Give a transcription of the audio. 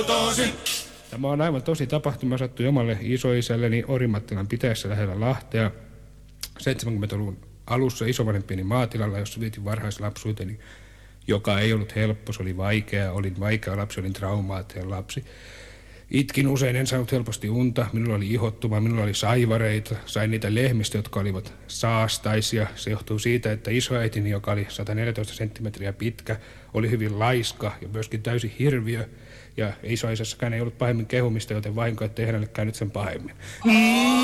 Tämä on aivan tosi tapahtuma. Sattui omalle isoisälleni Orimattilan pitäjässä lähellä Lahtea 70-luvun alussa isovanhempieni maatilalla, jossa vietin varhaislapsuuteni, joka ei ollut helppo. Se oli vaikea. Olin vaikea lapsi, olin traumaattinen lapsi. Itkin usein, en saanut helposti unta. Minulla oli ihottuma, minulla oli saivareita. Sain niitä lehmistä, jotka olivat saastaisia. Se johtuu siitä, että isoäitini, joka oli 114 senttimetriä pitkä, oli hyvin laiska ja myöskin täysin hirviö. Ja isoisässäkään ei ollut pahemmin kehumista, joten vahinko, ettei hänelle käynyt sen pahemmin.